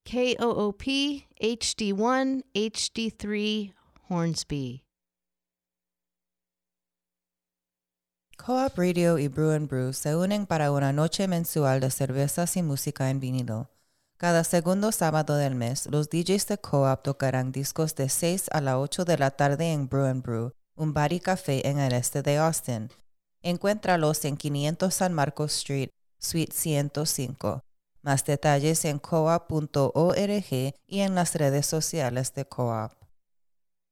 KOOP HD1 HD3 Hornsby. Co-op Radio y Brew and Brew se unen para una noche mensual de cervezas y música en vinilo. Cada segundo sábado del mes, los DJs de Co-op tocarán discos de 6 a las 8 de la tarde en Brew and Brew, un bar y café en el este de Austin. Encuéntralos en 500 San Marcos Street, Suite 105. Más detalles en coop.org y en las redes sociales de Co-op.